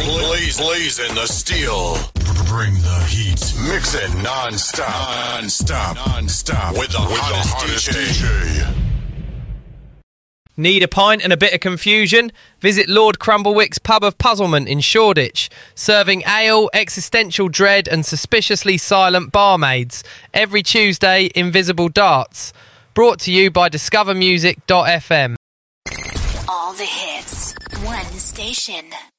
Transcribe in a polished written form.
Blazing the steel. Bring the heat. Mix it non-stop. With the hottest DJ. Need a pint and a bit of confusion? Visit Lord Crumblewick's Pub of Puzzlement in Shoreditch, serving ale, existential dread and suspiciously silent barmaids. Every Tuesday, Invisible Darts. Brought to you by discovermusic.fm. All the hits, one station.